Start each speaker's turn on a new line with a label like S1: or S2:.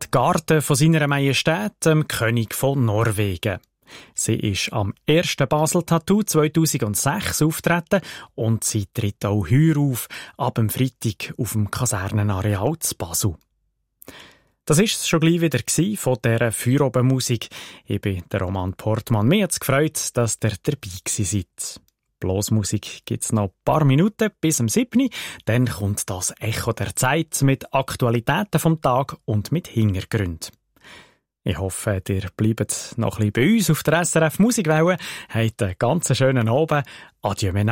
S1: Garten von seiner Majestät, dem König von Norwegen. Sie ist am 1. Basel Tattoo 2006 auftreten und sie tritt auch heuer auf, ab dem Freitag auf dem Kasernenareal zu Basel. Das war es schon gleich wieder von dieser Feierabendmusik. Ich bin der Roman Portmann. Mir hat es gefreut, dass ihr dabei seid. Blasmusik gibt's noch ein paar Minuten bis am 7. Dann kommt das Echo der Zeit mit Aktualitäten vom Tag und mit Hintergründen. Ich hoffe, ihr bleibt noch ein bisschen bei uns auf der SRF Musikwelle. Habt einen ganz schönen Abend. Adieu,